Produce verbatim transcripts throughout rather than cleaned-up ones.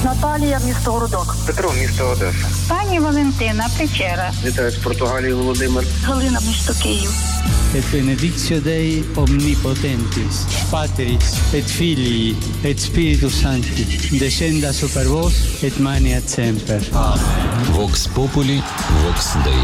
Наталія, місто Городок. Петро, місто Одеса. Пані Валентина, Печера. Вітаю з Португалії, Володимир. Галина, місто Київ. Et benedictio Dei omnipotentis, Patris et Filii et Spiritus Sancti, descenda super vos et maneat semper. Amen. Vox Populi, Vox Dei.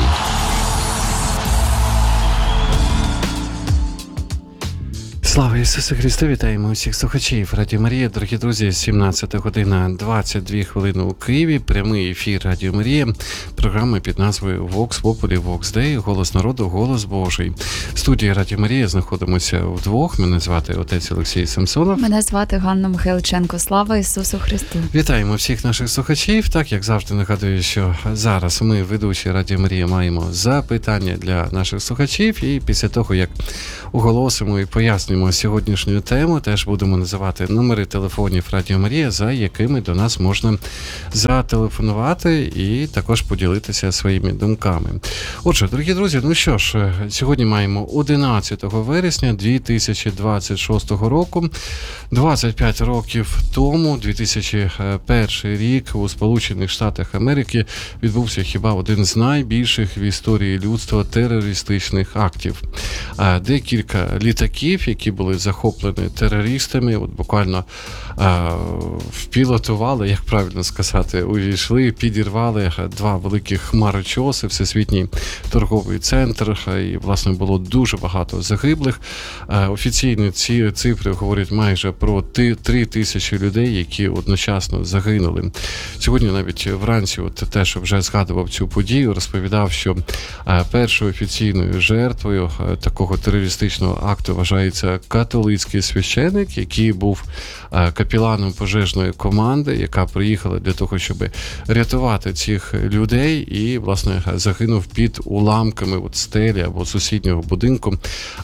Слава Ісусу Христу! Вітаємо усіх слухачів Радіо Марія. Дорогі друзі, сімнадцята година двадцять дві хвилини у Києві. Прямий ефір Радіо Марія. Програма під назвою Vox Populi, Vox Dei. Голос народу, голос Божий. В студії Радіо Марія знаходимося вдвох. Мене звати отець Олексій Самсонов. Мене звати Ганна Михайличенко. Слава Ісусу Христу! Вітаємо всіх наших слухачів. Так, як завжди нагадую, що зараз ми, ведучі Радіо Марія, маємо запитання для наших слухачів. І після того, як оголосимо і пояснюємо сьогоднішню тему, теж будемо називати номери телефонів Радіо Марія, за якими до нас можна зателефонувати і також поділитися своїми думками. Отже, дорогі друзі, ну що ж, сьогодні маємо одинадцятого вересня дві тисячі двадцять шостого року. двадцять п'ять років тому, дві тисячі перший рік, у Сполучених Штатах Америки відбувся хіба один з найбільших в історії людства терористичних актів. Декілька літаків, які були захоплені терористами, от буквально а, впілотували, як правильно сказати, увійшли, підірвали два великих хмарочоси, Всесвітній торговий центр, і, власне, було дуже багато загиблих. А, офіційні ці цифри говорять майже про три тисячі людей, які одночасно загинули. Сьогодні навіть вранці, от теж вже згадував цю подію, розповідав, що а, першою офіційною жертвою а, такого терористичного акту вважається католицький священик, який був капеланом пожежної команди, яка приїхала для того, щоб рятувати цих людей, і, власне, загинув під уламками от стелі або сусіднього будинку,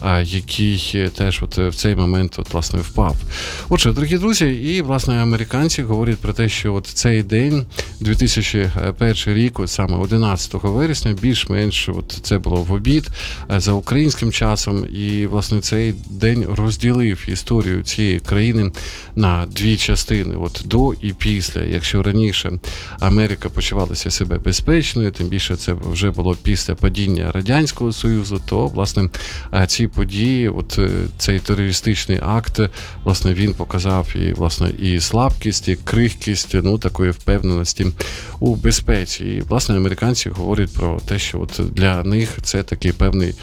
який теж от в цей момент от, власне, впав. Отже, дорогі друзі, і, власне, американці говорять про те, що от цей день, дві тисячі перший рік, от саме одинадцятого вересня, більш-менш от це було в обід за українським часом, і, власне, цей день розділив історію цієї країни на дві частини, от до і після. Якщо раніше Америка почувалася себе безпечною, тим більше це вже було після падіння Радянського Союзу, то, власне, ці події, от цей терористичний акт, власне, він показав і, власне, і слабкість, і крихкість, ну, такої впевненості у безпеці. І, власне, американці говорять про те, що от для них це такий певний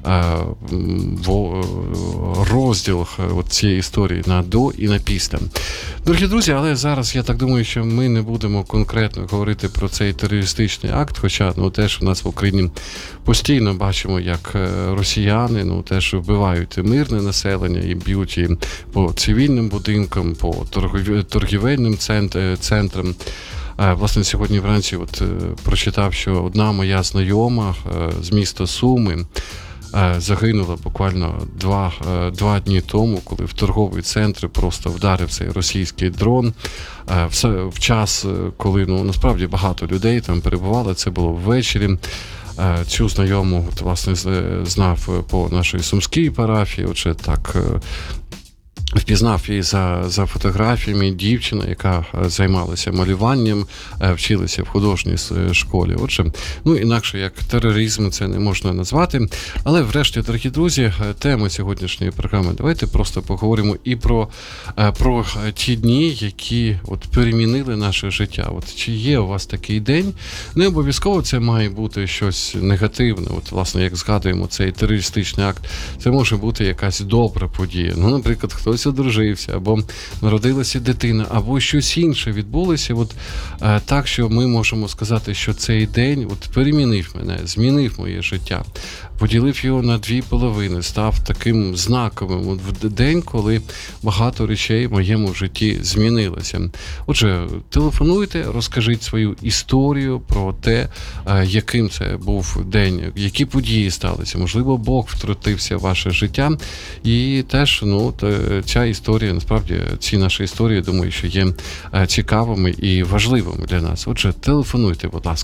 розділ от цієї історії на до і на після. Дорогі друзі, але зараз я так думаю, що ми не будемо конкретно говорити про цей терористичний акт, хоча, ну, теж у нас в Україні постійно бачимо, як росіяни, ну, теж вбивають мирне населення і б'ють і по цивільним будинкам, по торгівельним центрам. Власне, сьогодні вранці от прочитав, що одна моя знайома з міста Суми загинула буквально два, два дні тому, коли в торговий центр просто вдарив цей російський дрон. В час, коли, ну, насправді багато людей там перебувало, це було ввечері. Цю знайому, от, власне, знав по нашій сумській парафії, отже, так, впізнав її за, за фотографіями, дівчина, яка займалася малюванням, вчилася в художній школі. Отже, ну, інакше як тероризм це не можна назвати. Але врешті, дорогі друзі, тема сьогоднішньої програми. Давайте просто поговоримо і про, про ті дні, які от перемінили наше життя. От чи є у вас такий день? Не обов'язково це має бути щось негативне. От, власне, як згадуємо цей терористичний акт, це може бути якась добра подія. Ну, наприклад, хтось одружився, або народилася дитина, або щось інше відбулося, от е, так, що ми можемо сказати, що цей день от перемінив мене, змінив моє життя, поділив його на дві половини, став таким знаковим от в день, коли багато речей в моєму житті змінилося. Отже, телефонуйте, розкажіть свою історію про те, е, яким це був день, які події сталися. Можливо, Бог втрутився в ваше життя, і теж, ну, ця історія, насправді, ці наші історії, думаю, що є цікавими і важливими для нас. Отже, телефонуйте, будь ласка.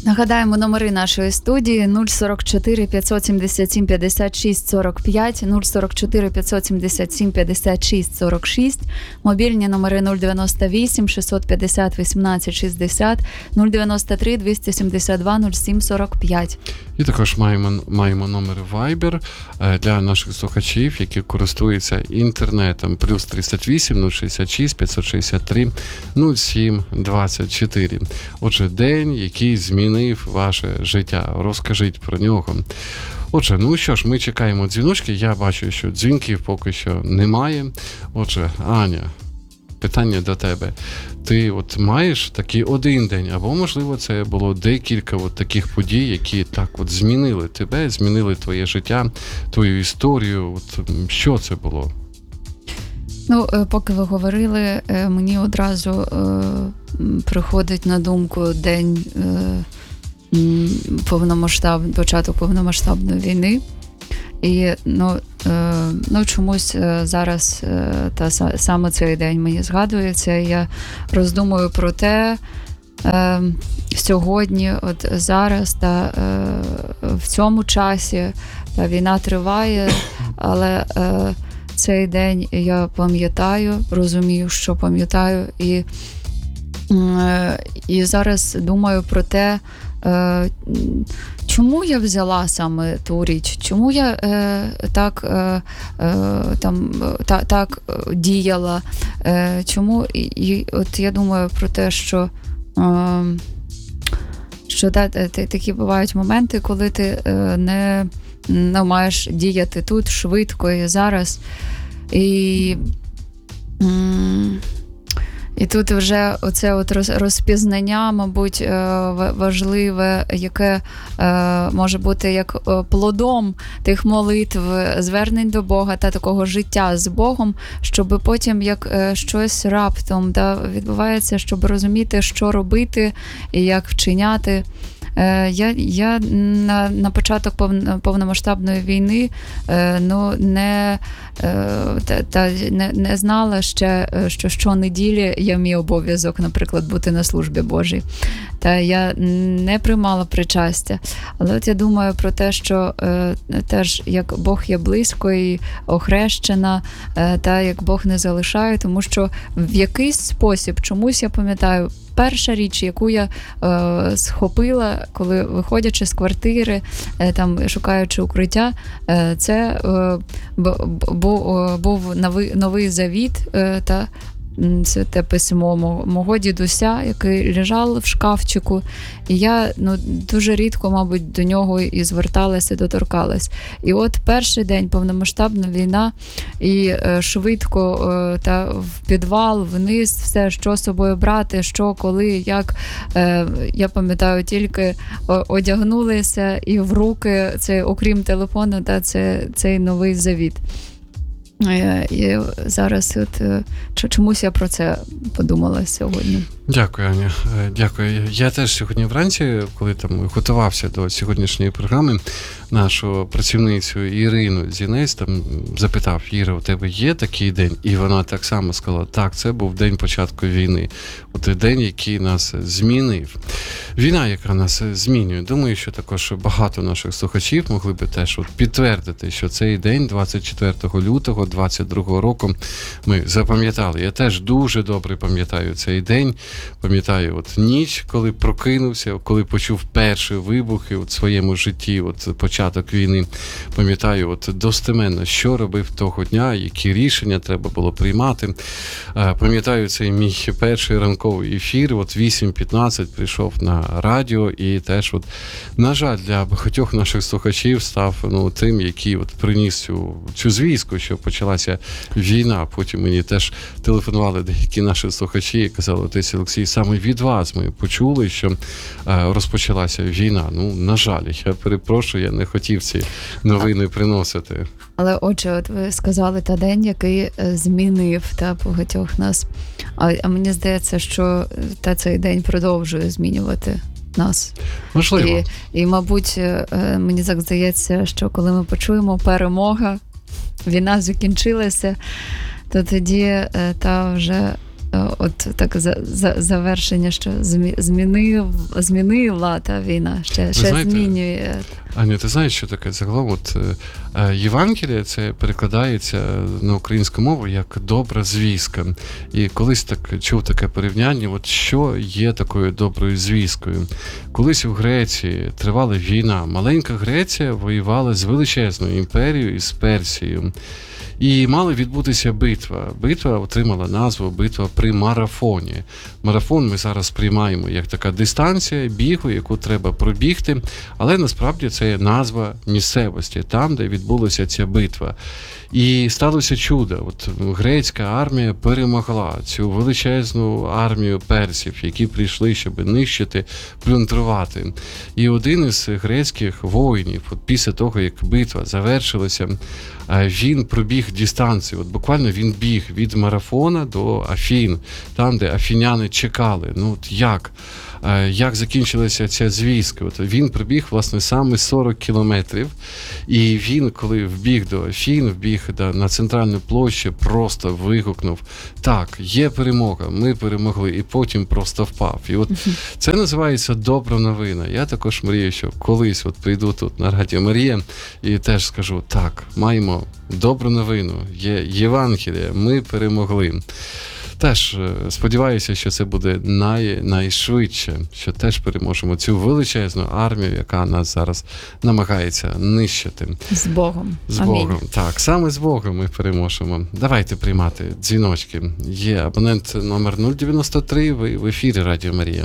Нагадаємо номери нашої студії нуль сорок чотири п'ятсот сімдесят сім п'ятдесят шість сорок п'ять, нуль сорок чотири п'ятсот сімдесят сім п'ятдесят шість сорок шість, мобільні номери нуль дев'яносто вісім шістсот п'ятдесят вісімнадцять шістдесят, нуль дев'яносто три двісті сімдесят два нуль сім сорок п'ять. І також маємо, маємо номер Viber для наших слухачів, які користуються інтернетом. Плюс тридцять вісім нуль шістдесят шість п'ятсот шістдесят три нуль сім двадцять чотири. Отже, день, який змінив ваше життя. Розкажіть про нього. Отже, ну що ж, ми чекаємо дзвіночки. Я бачу, що дзвінків поки що немає. Отже, Аня, питання до тебе. Ти от маєш такий один день, або, можливо, це було декілька от таких подій, які так от змінили тебе, змінили твоє життя, твою історію. От що це було? Ну, поки ви говорили, мені одразу е, приходить на думку день е, повномасштаб, початок повномасштабної війни. І ну, е, ну, чомусь зараз е, та саме цей день мені згадується. Я роздумую про те, е, сьогодні, от зараз, та е, в цьому часі та війна триває, але е, цей день я пам'ятаю, розумію, що пам'ятаю, і, е, і зараз думаю про те, е, чому я взяла саме ту річ, чому я е, так, е, е, там, та, так діяла, е, чому, і, і от я думаю про те, що, е, що та, та, такі бувають моменти, коли ти е, не, не маєш діяти тут швидко і зараз, і м- І тут вже оце от розпізнання, мабуть, важливе, яке може бути як плодом тих молитв, звернень до Бога та такого життя з Богом, щоб потім як щось раптом да, відбувається, щоб розуміти, що робити і як вчиняти. Я, я на, на початок повномасштабної війни ну, не, та, та, не, не знала ще, що щонеділі є мій обов'язок, наприклад, бути на службі Божій. Та я не приймала причастя. Але от я думаю про те, що е, теж як Бог є близько і охрещена, е, та як Бог не залишає, тому що в якийсь спосіб, чомусь я пам'ятаю, перша річ, яку я е, схопила, коли виходячи з квартири, е, там шукаючи укриття, е, це е, б, б, був новий, новий завіт е, та Святе письмо мого дідуся, який лежав в шкафчику, і я ну, дуже рідко, мабуть, до нього і зверталася, доторкалась. І от перший день повномасштабна війна, і е, швидко е, та в підвал, вниз, все, що з собою брати, що, коли, як. Е, я пам'ятаю, тільки одягнулися і в руки, це, окрім телефону, та, це, цей новий завіт. І зараз от, чомусь я про це подумала сьогодні. Дякую, Аня. Дякую. Я теж сьогодні вранці, коли там готувався до сьогоднішньої програми, нашу працівницю Ірину Зінець там запитав: Іра, у тебе є такий день? І вона так само сказала: так, це був день початку війни. От день, який нас змінив. Війна, яка нас змінює. Думаю, що також багато наших слухачів могли би теж от підтвердити, що цей день, двадцять четвертого лютого двадцять другого року, ми запам'ятали. Я теж дуже добре пам'ятаю цей день. Пам'ятаю от ніч, коли прокинувся, коли почув перші вибухи у своєму житті, от початок війни. Пам'ятаю от достеменно, що робив того дня, які рішення треба було приймати. Пам'ятаю цей мій перший ранковий ефір, от вісім п'ятнадцять прийшов на радіо, і теж от, на жаль, для багатьох наших слухачів став ну, тим, який от приніс цю, цю звістку, що почалася війна. Потім мені теж телефонували деякі наші слухачі і казали: отець Олексій, саме від вас ми почули, що е, розпочалася війна. Ну, на жаль, я перепрошую, я не хотів ці новини приносити. Але, отже, от ви сказали та день, який змінив та багатьох нас. А, а мені здається, що та цей день продовжує змінювати нас. Можливо. І, і, мабуть, мені так здається, що коли ми почуємо перемога, війна закінчилася, то тоді та вже от так за, за, завершення, що змі, змінив, змінила та війна, ще, ще знаєте, змінює. Аня, ти знаєш, що таке загалом? От е, Євангеліє це перекладається на українську мову як добра звістка. І колись так чув таке порівняння, от що є такою доброю звісткою. Колись у Греції тривала війна. Маленька Греція воювала з величезною імперією і з Персією. І мала відбутися битва. Битва отримала назву «Битва при марафоні». Марафон ми зараз приймаємо як така дистанція бігу, яку треба пробігти, але насправді це є назва місцевості, там, де відбулася ця битва. І сталося чудо. От грецька армія перемогла цю величезну армію персів, які прийшли, щоб нищити, плюндрувати. І один із грецьких воїнів, от після того, як битва завершилася, він пробіг дистанцію. От буквально він біг від марафона до Афін, там, де афіняни чекали. Ну от як? Як закінчилася ця звістка? От він пробіг, власне, саме сорок кілометрів, і він, коли вбіг до Афін, вбіг на центральну площу, просто вигукнув: так, є перемога, ми перемогли, і потім просто впав. І от це називається добра новина. Я також мрію, що колись от прийду тут на Радіо Марія і теж скажу: так, маємо добру новину, є Євангеліє, ми перемогли. Теж сподіваюся, що це буде най, найшвидше, що теж переможемо цю величезну армію, яка нас зараз намагається нищити. З Богом. З Амінь. Богом. Так, саме з Богом ми переможемо. Давайте приймати дзвіночки. Є абонент номер нуль дев'яносто три, ви в ефірі Радіо Марія.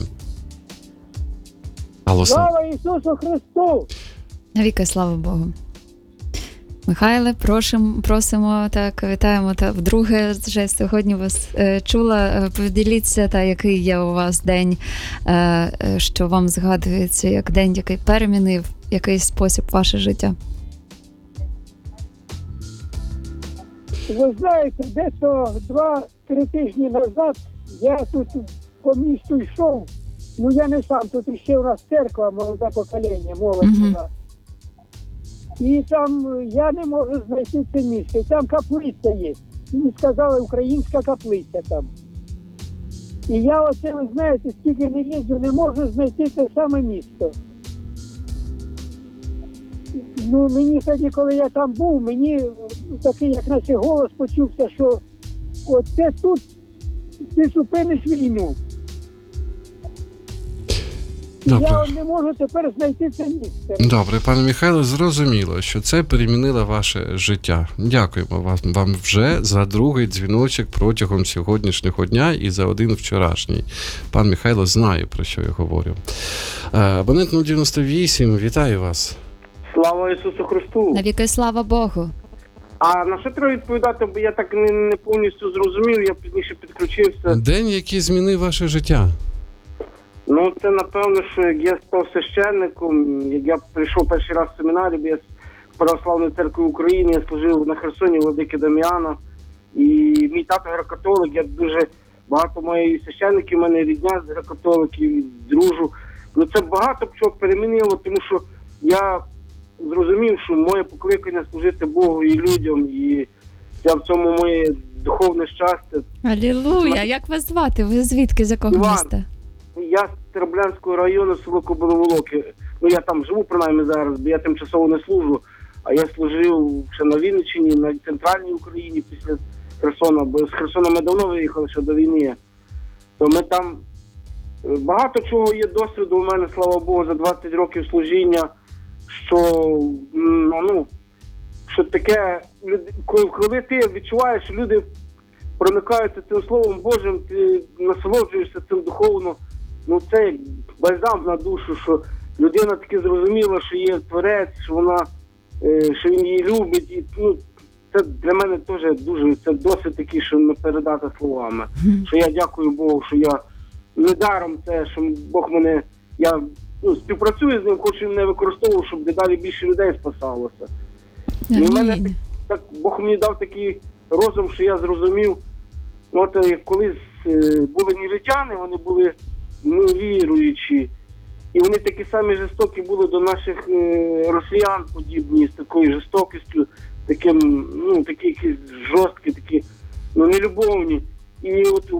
Алло, Слава Ісусу Христу! Навіки слава Богу. Михайле, просимо, просимо, так, вітаємо. Та вдруге вже сьогодні вас е, чула. Поділіться, та, який є у вас день, е, що вам згадується, як день, який перемінив якийсь спосіб ваше життя. Ви знаєте, десь два-три тижні назад я тут по місту йшов. Ну я не сам, тут ще у нас церква, молоде покоління, молодь Мгм. була. І там я не можу знайти це місце. Там каплиця є. Мені сказали, українська каплиця там. І я оце, ви знаєте, скільки не їздю, не можу знайти те саме місто. Ну, мені тоді, коли я там був, мені такий, як наче голос почувся, що оце тут ти зупиниш війну. Добре. Я не можу тепер знайти це місце. Добре, пане Михайло, зрозуміло, що це перемінило ваше життя. Дякуємо вам, вам вже за другий дзвіночок протягом сьогоднішнього дня і за один вчорашній. Пан Михайло знає, про що я говорю. Абонент нуль дев'яносто вісім, вітаю вас. Слава Ісусу Христу! Навіки слава Богу. А на що треба відповідати, бо я так не, не повністю зрозумів, я пізніше підключився. День, який змінив ваше життя. Ну, це напевно, що як я став священником, як я прийшов перший раз в семінарі, бо я з Православної церкви України, я служив на Херсоні владики Дам'яна. І мій тато греко-католик, я дуже багато моїх священників, у мене рідня з греко-католиків, дружу. Ну це багато чого перемінило, тому що я зрозумів, що моє покликання служити Богу і людям, і я в цьому моє духовне щастя. Алілуя! Як вас звати? Ви звідки, з якого Іван. міста? Я з Тероблянського району, село Кобиловолоки. Ну, я там живу, принаймні, зараз, бо я тимчасово не служу. А я служив ще на Вінниччині, на центральній Україні після Херсона. Бо з Херсона ми давно виїхали ще до війни. То ми там... Багато чого є досвіду у мене, слава Богу, за двадцять років служіння. Що, ну, що таке... Коли ти відчуваєш, що люди проникаються цим Словом Божим, ти насолоджуєшся цим духовно. Ну, це як бальзам на душу, що людина таки зрозуміла, що є Творець, що вона, що він її любить. І, ну, це для мене теж дуже, це досить такий, що не передати словами. Що я дякую Богу, що я недаром це, що Бог мене, я ну, співпрацюю з ним, хочу не використовував, щоб дедалі більше людей спасалося. І в мене так, так, Бог мені дав такий розум, що я зрозумів, от як колись були нігритяни, вони були невіруючі, і вони такі самі жорстокі були до наших е, росіян подібні, з такою жорстокістю, таким, ну, такі якісь жорсткі, такі, ну, нелюбовні. І от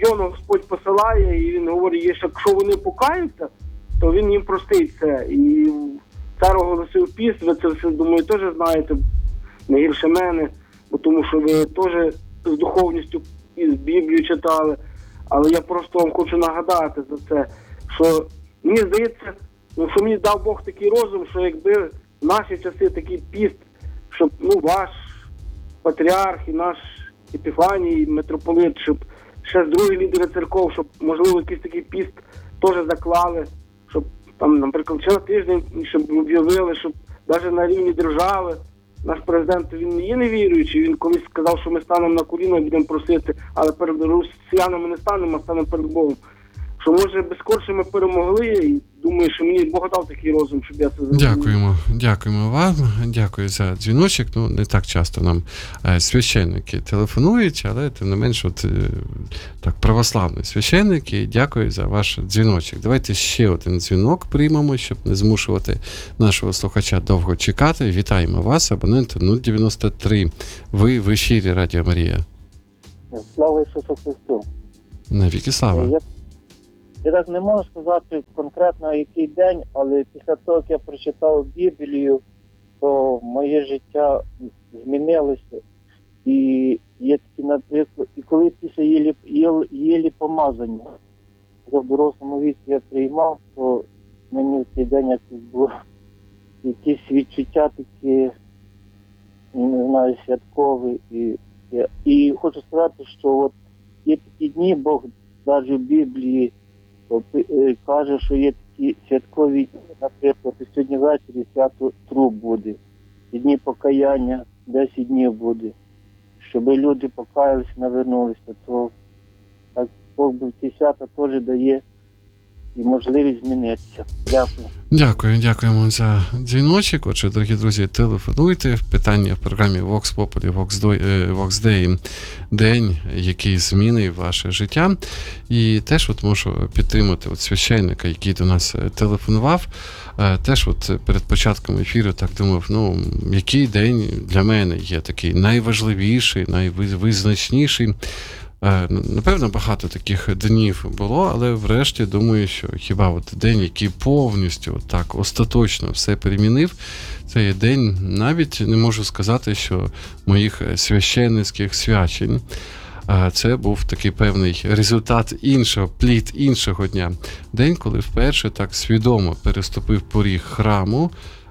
определено Господь посилає, і він говорить, що якщо вони покаються, то він їм простить це. І цар оголосив піст, ви це все, думаю, теж знаєте, не гірше мене, бо тому що ви теж з духовністю і з Біблію читали. Але я просто вам хочу нагадати за це, що мені здається, ну, що мені дав Бог такий розум, що якби в наші часи такий піст, щоб ну, ваш патріарх і наш Епіфаній, митрополит, щоб ще другі лідери церков, щоб, можливо, якийсь такий піст теж заклали, щоб там, наприклад, ще на тиждень, щоб об'явили, щоб навіть на рівні держави, наш президент, він не є невіруючий, він колись сказав, що ми станемо на коліна і будемо просити, але перед росіянами не станемо, а станемо перед Богом. Що, може, безкорше ми перемогли, і думаю, що мені Бог дав такий розум, щоб я це зробив. Дякуємо, дякуємо вам, дякую за дзвіночок. Ну, не так часто нам е, священники телефонують, але тим не менш, от, е, так, православні священники, дякую за ваш дзвіночок. Давайте ще один дзвінок приймемо, щоб не змушувати нашого слухача довго чекати. Вітаємо вас, абонент нуль дев'яносто три. Ви в ефірі Радіо Марія. Слава Ісусу Христу. Навіки слава. Я, я так не можу сказати конкретно який день, але після того, як я прочитав Біблію, то моє життя змінилося. І є такі, наприклад, і коли після єлі, єлі, єлі помазання в дорослому віці я приймав, то мені в цей день якось було якісь відчуття такі, не знаю, святкові. І, і, і хочу сказати, що от є такі дні, Бог навіть в Біблії каже, що є такі святкові дні, наприклад, сьогодні ввечері свято Труб буде, і дні покаяння десять днів буде, щоб люди покаялися, навернулися, то так Бог в ці свята теж дає і можливість змінитися. Дякую. Дякую, дякуємо за дзвіночок. Отже, дорогі друзі, телефонуйте. Питання в програмі Vox Populi, Vox Dei, день, який змінив ваше життя. І теж от можу підтримати от священника, який до нас телефонував. Теж от перед початком ефіру так думав, ну, який день для мене є такий найважливіший, найвизначніший. Напевно, багато таких днів було, але врешті думаю, що хіба от день, який повністю от так остаточно все перемінив, це є день, навіть не можу сказати, що моїх священницьких свячень. Це був такий певний результат іншого, плід іншого дня. День, коли вперше так свідомо переступив поріг храму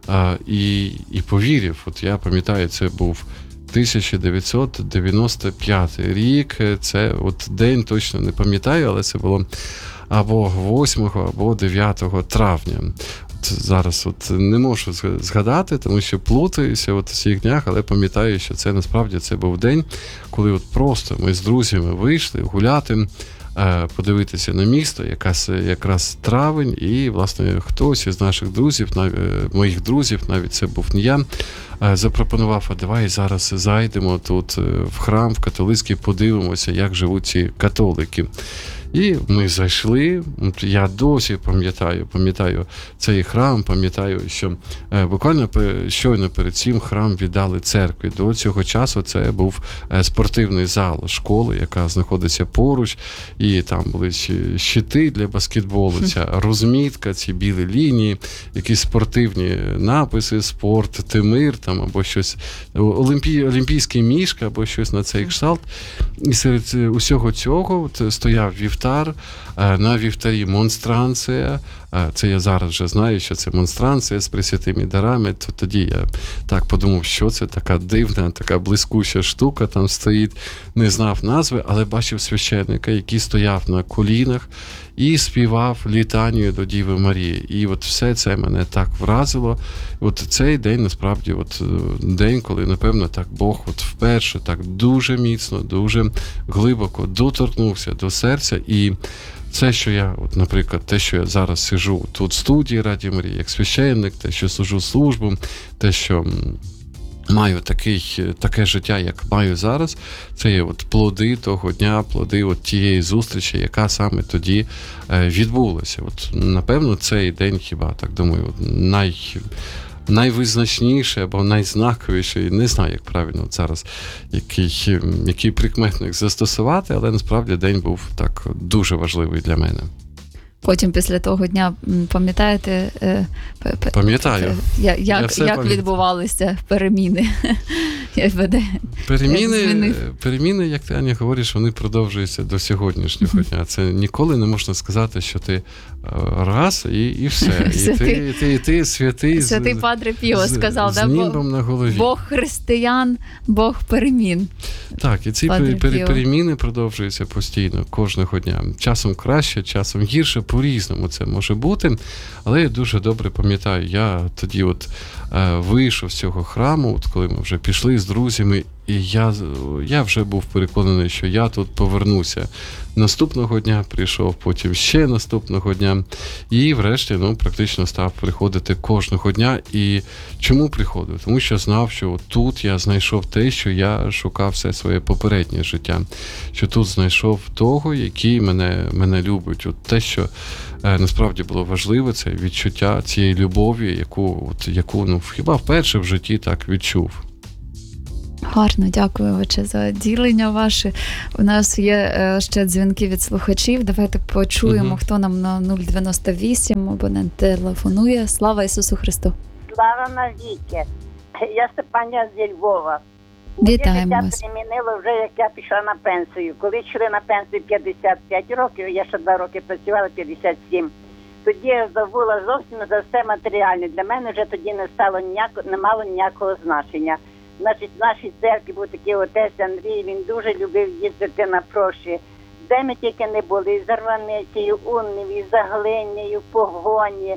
і, і повірив. От я пам'ятаю, це був тисяча дев'ятсот дев'яносто п'ятий рік, це от день точно не пам'ятаю, але це було або восьмого, або дев'ятого травня. От зараз от не можу згадати, тому що плутаюся от в цих днях, але пам'ятаю, що це насправді це був день, коли от просто ми з друзями вийшли гуляти, подивитися на місто, якраз, якраз травень, і, власне, хтось із наших друзів, моїх друзів, навіть це був не я, запропонував, а давай зараз зайдемо тут в храм, в католицький, подивимося, як живуть ці католики. І ми зайшли, я досі пам'ятаю, пам'ятаю цей храм, пам'ятаю, що буквально щойно перед цим храм віддали церкві. До цього часу це був спортивний зал школи, яка знаходиться поруч, і там були щити для баскетболу, ця розмітка, ці білі лінії, якісь спортивні написи, спорт, Тимир, там, або щось, олімпій, олімпійський мішка, або щось на цей кшталт. І серед усього цього от, стояв вівтар, на вівтарі монстранція. Це я зараз вже знаю, що це монстранція з пресвятими дарами. То тоді я так подумав, що це така дивна, така блискуча штука там стоїть. Не знав назви, але бачив священника, який стояв на колінах і співав літанію до Діви Марії. І от все це мене так вразило. От цей день, насправді, от день, коли, напевно, так Бог от вперше так дуже міцно, дуже глибоко доторкнувся до серця. І це, що я, от, наприклад, те, що я зараз сиджу тут в студії Радіо Марія як священник, те, що служу службу, те, що маю такий, таке життя, як маю зараз, це є от плоди того дня, плоди от тієї зустрічі, яка саме тоді е, відбулася. От, напевно, цей день хіба, так думаю, най, найвизначніший або найзнаковіший, не знаю, як правильно от зараз, який, який прикметник застосувати, але насправді день був так дуже важливий для мене. Потім після того дня, пам'ятаєте, Пам'ятаю. як, як, як пам'ятаю. відбувалися переміни? Переміни, переміни, як ти, Аня, говориш, вони продовжуються до сьогоднішнього дня. Це ніколи не можна сказати, що ти раз і, і все. І ти, ти, ти святий, святий Падре Піо сказав, з да? німбом на голові. Бог християн, Бог перемін. Так, і ці Падре пер, Піо. переміни продовжуються постійно, кожного дня. Часом краще, часом гірше, по-різному це може бути. Але я дуже добре пам'ятаю, я тоді от е, вийшов з цього храму, от коли ми вже пішли з друзями, і я, я вже був переконаний, що я тут повернуся. Наступного дня прийшов, потім ще наступного дня. І врешті, ну, практично став приходити кожного дня. І чому приходив? Тому що знав, що тут я знайшов те, що я шукав все своє попереднє життя. Що тут знайшов того, який мене, мене любить. От те, що е, насправді було важливо, це відчуття цієї любові, яку, от, яку ну, хіба вперше в житті так відчув. Гарно, дякую, отче, за ділення ваше. У нас є е, ще дзвінки від слухачів. Давайте почуємо, угу. хто нам на нуль дев'яносто вісім абонент телефонує. Слава Ісусу Христу! Слава навіки! Я Степаня зі Львова. Вітаємо Моє вас. життя перемінило вже, як я пішла на пенсію. Коли йшли на пенсію п'ятдесят п'ять років, я ще два роки працювала, п'ятдесят сім. Тоді я забула зовсім за все матеріальне. Для мене вже тоді не стало ніякого, не мало ніякого значення. Значить, в нашій церкві був такий отець Андрій, він дуже любив їздити на проші. Де ми тільки не були, і в Зарваниці, і в Унневі, і в Заглині, і в Погоні,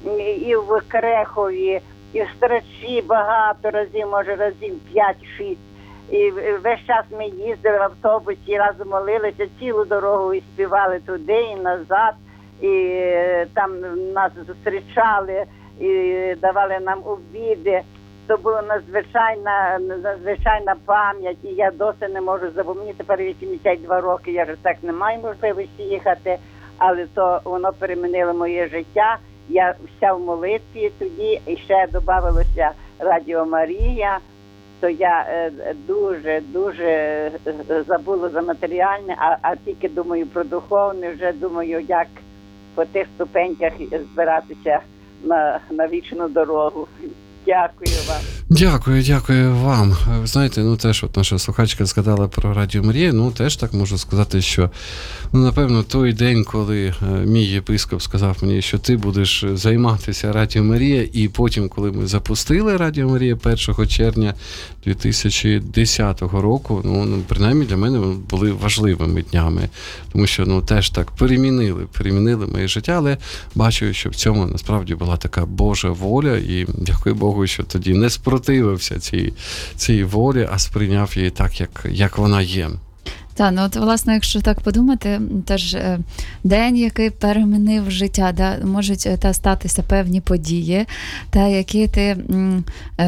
і в Крехові, і в Страчі багато разів, може разів п'ять-шість. І весь час ми їздили в автобусі, разом молилися, цілу дорогу і співали туди і назад. І там нас зустрічали, і давали нам обіди. То була надзвичайна, надзвичайна пам'ять, і я досі не можу забути. Мені тепер вісімдесят два роки, я вже так не маю можливості їхати, але то воно перемінило моє життя. Я вся в молитві тоді, і ще додавалося Радіо Марія, то я дуже, дуже забула за матеріальне, а, а тільки думаю про духовне, вже думаю, як по тих ступеньках збиратися на, на вічну дорогу. Дякую вам. Дякую, дякую вам. Ви знаєте, ну теж от наша слухачка згадала про Радіо Марія, ну теж так можу сказати, що, ну, напевно, той день, коли мій єпископ сказав мені, що ти будеш займатися Радіо Марія, і потім, коли ми запустили Радіо Марія першого червня дві тисячі десятого року, ну, ну принаймні для мене були важливими днями, тому що, ну, теж так перемінили, перемінили моє життя, але бачу, що в цьому насправді була така Божа воля, і дякую Богу, що тоді не спротивився цій, цій волі, а сприйняв її так, як, як вона є. Так, ну от, власне, якщо так подумати, теж е, день, який перемінив життя, да, можуть та статися певні події, та які ти м,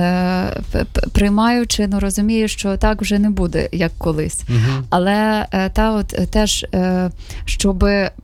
е, приймаючи, ну, розумієш, що так вже не буде, як колись. Угу. Але е, та от теж, е, щоб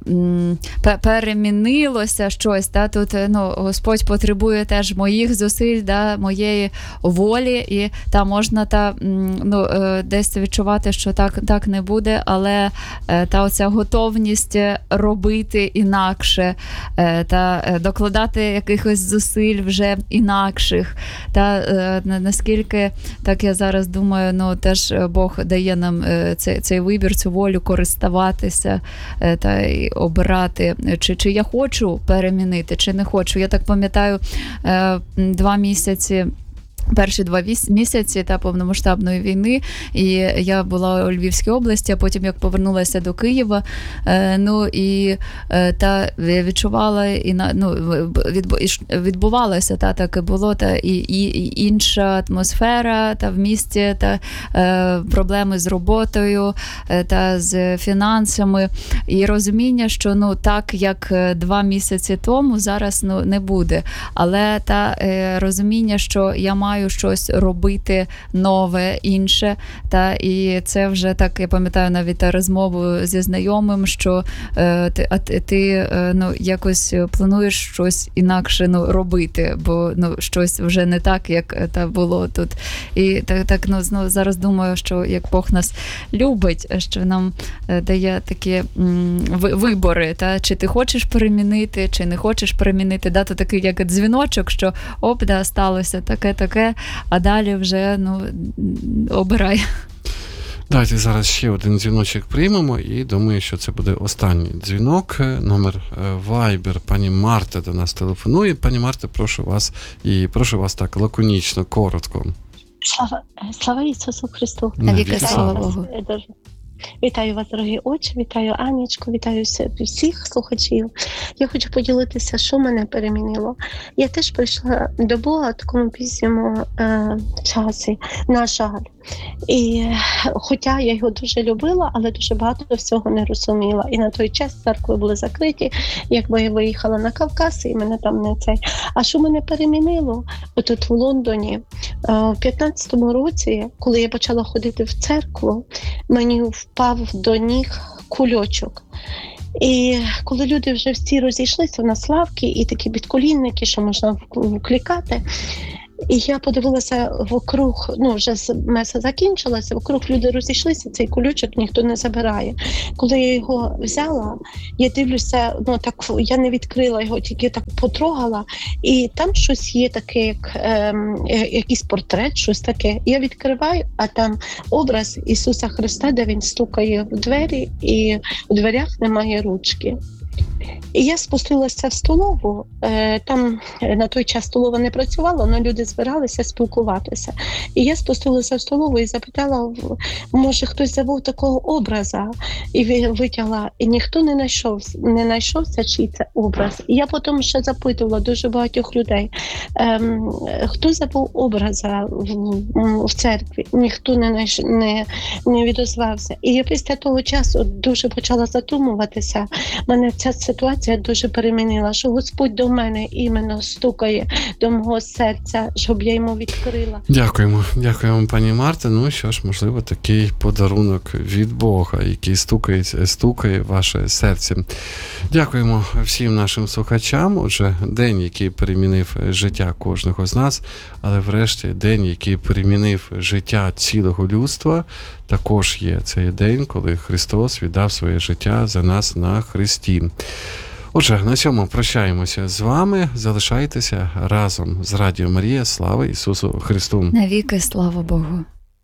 м, перемінилося щось, та, тут, ну, Господь потребує теж моїх зусиль, да, моєї волі, і та можна та, м, ну, е, десь відчувати, що так, так не буде. Буде, але е, та оця готовність робити інакше, е, та е, докладати якихось зусиль вже інакших. Та е, наскільки, так я зараз думаю, ну теж Бог дає нам е, цей, цей вибір, цю волю користуватися е, та й обирати, чи, чи я хочу перемінити, чи не хочу. Я так пам'ятаю, е, два місяці Перші два місяці та повномасштабної війни, і я була у Львівській області, а потім як повернулася до Києва, е, ну і е, та відчувала і на ну відбувалося та так і було, та і, і, і інша атмосфера та в місті, та е, проблеми з роботою, е, та з фінансами, і розуміння, що ну так як два місяці тому зараз ну не буде, але та е, розуміння, що я маю починаю щось робити нове, інше. Та, і це вже так, я пам'ятаю навіть та розмову зі знайомим, що е, ти, а ти, ти е, ну, якось плануєш щось інакше ну, робити, бо ну, щось вже не так, як та було тут. І так, так ну, знову зараз думаю, що як Бог нас любить, що нам е, дає такі м, вибори, та, чи ти хочеш перемінити, чи не хочеш перемінити, да, то такий як дзвіночок, що оп, да, сталося таке-таке, а далі вже ну, обирай. Давайте зараз ще один дзвіночок приймемо і думаю, що це буде останній дзвінок. Номер Viber. Пані Марта до нас телефонує. Пані Марта, прошу вас, і прошу вас так лаконічно, коротко. Слава, слава Ісусу Христу. Навіки слава Богу. Вітаю вас, дорогі отче, вітаю Анічку, вітаю всіх слухачів. Я хочу поділитися, що мене перемінило. Я теж прийшла до Бога в такому пізньому е, часі, на жаль. І хоча я його дуже любила, але дуже багато всього не розуміла. І на той час церкви були закриті, якби я виїхала на Кавказ, і мене там не цей. А що мене перемінило? Отут в Лондоні, в п'ятнадцятому році, коли я почала ходити в церкву, мені впав до ніг кульочок. І коли люди вже всі розійшлися на славки і такі підколінники, що можна вкликати, і я подивилася вокруг, ну вже меса закінчилася, вокруг люди розійшлися, цей кулючок ніхто не забирає. Коли я його взяла, я дивлюся, ну так я не відкрила його, тільки так потрогала, і там щось є таке, як е, якийсь портрет, щось таке. Я відкриваю, а там образ Ісуса Христа, де він стукає в двері, і у дверях немає ручки. І я спустилася в столову, там на той час столова не працювала, але люди збиралися спілкуватися. І я спустилася в столову і запитала, може хтось забув такого образа, і витягла, і ніхто не знайшов, не знайшовся, чий це образ. І я потім ще запитувала дуже багатьох людей, ем, хто забув образа в, в церкві, ніхто не, знайш... не, не відозвався. І я після того часу дуже почала задумуватися, мене ця ситуація дуже перемінила, що Господь до мене іменно стукає до мого серця, щоб я йому відкрила. Дякуємо. Дякуємо, пані Марта. Ну що ж, можливо, такий подарунок від Бога, який стукає, стукає ваше серце. Дякуємо всім нашим слухачам. Отже, день, який перемінив життя кожного з нас, але врешті день, який перемінив життя цілого людства, також є цей день, коли Христос віддав своє життя за нас на Христі. Отже, на цьому прощаємося з вами. Залишайтеся разом з Радіо Марія. Слава Ісусу Христу! Навіки слава Богу!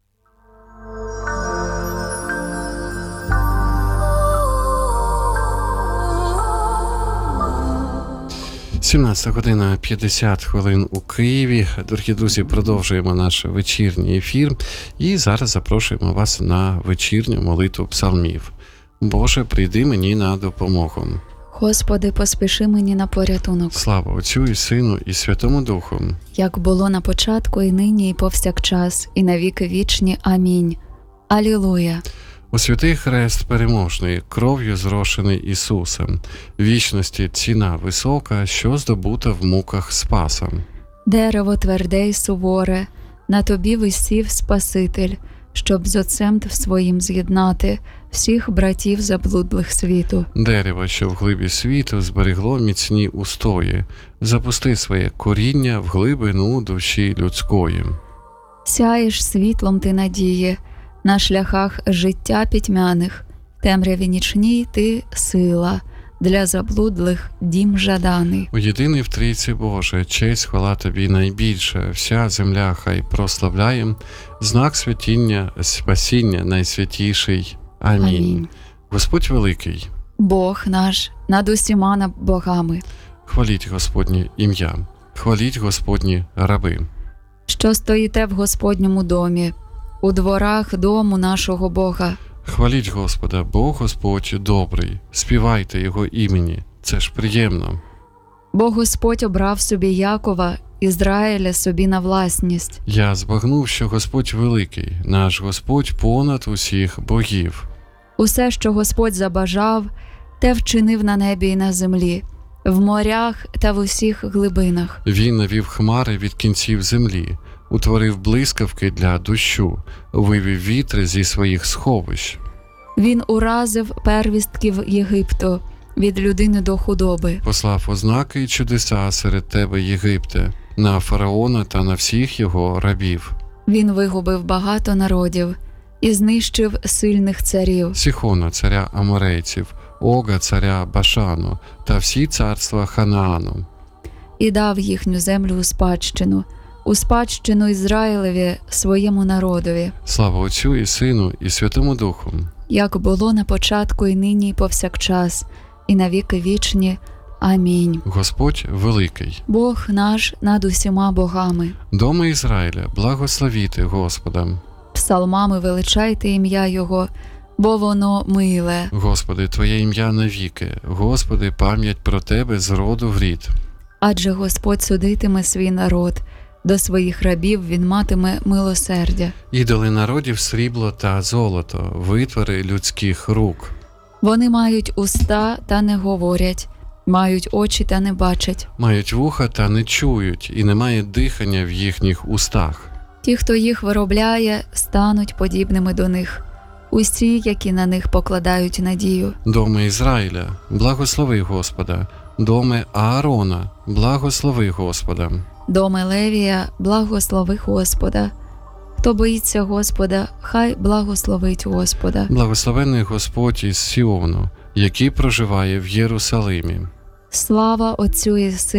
сімнадцята година п'ятдесят хвилин у Києві. Дорогі друзі, продовжуємо наш вечірній ефір. І зараз запрошуємо вас на вечірню молитву псалмів. Боже, прийди мені на допомогу. Господи, поспіши мені на порятунок. Слава Отцю і Сину і Святому Духу. Як було на початку, і нині, і повсякчас, і навіки вічні. Амінь. Алілуя. У святий хрест переможний, кров'ю зрошений Ісусом, вічності ціна висока, що здобута в муках Спаса. Дерево тверде й суворе, на тобі висів Спаситель, щоб з Отцем своїм з'єднати всіх братів заблудлих світу. Дерево, що в глибі світу зберегло міцні устої, запусти своє коріння в глибину душі людської. Сяєш світлом ти надії, на шляхах життя пітьмяних, в темряві нічній ти сила, для заблудлих дім жаданий. У єдиний в Трійці Боже, честь, хвала тобі найбільша, вся земля хай прославляє, знак святіння, спасіння найсвятіший. Амінь. Амінь. Господь великий. Бог наш над усіма богами. Хваліть Господнє ім'я, хваліть Господні раби. Що стоїте в Господньому домі, у дворах дому нашого Бога. Хваліть Господа, бо Господь добрий, співайте Його імені, це ж приємно. Бо Господь обрав собі Якова, Ізраїля собі на власність. Я збагнув, що Господь великий, наш Господь понад усіх богів. Усе, що Господь забажав, те вчинив на небі і на землі, в морях та в усіх глибинах. Він навів хмари від кінців землі, утворив блискавки для дощу, вивів вітри зі своїх сховищ. Він уразив первістків Єгипту від людини до худоби. Послав ознаки й чудеса серед тебе, Єгипте, на фараона та на всіх його рабів. Він вигубив багато народів і знищив сильних царів. Сіхона, царя Аморейців, Ога, царя Башану та всі царства Ханаану. І дав їхню землю у спадщину, у спадщину Ізраїлеві, своєму народові, Слава Отцю і Сину і Святому Духу. як було на початку і нині і повсякчас, і на віки вічні. Амінь. Господь великий. Бог наш над усіма богами. Доми Ізраїля, благословіте Господа. Псалмами величайте ім'я Його, бо воно миле. Господи, Твоє ім'я навіки. Господи, пам'ять про Тебе з роду в рід. Адже Господь судитиме свій народ, до своїх рабів він матиме милосердя. Ідоли народів срібло та золото, витвори людських рук. Вони мають уста та не говорять, мають очі та не бачать. Мають вуха та не чують, і немає дихання в їхніх устах. Ті, хто їх виробляє, стануть подібними до них. Усі, які на них покладають надію. Доми Ізраїля, благослови Господа. Доми Аарона, благослови Господа. Доми Левія, благослови Господа. Хто боїться Господа, хай благословить Господа. Благословенний Господь із Сіону, який проживає в Єрусалимі. Слава Отцю і Сину